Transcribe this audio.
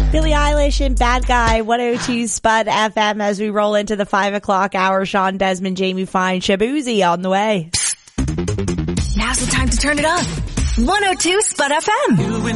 Billie Eilish and Bad Guy, 102 Spud FM as we roll into the 5 o'clock hour. Sean Desmond, Jamie Fine, Shabuzi on the way. Now's the time to turn it up. 102 Spud FM.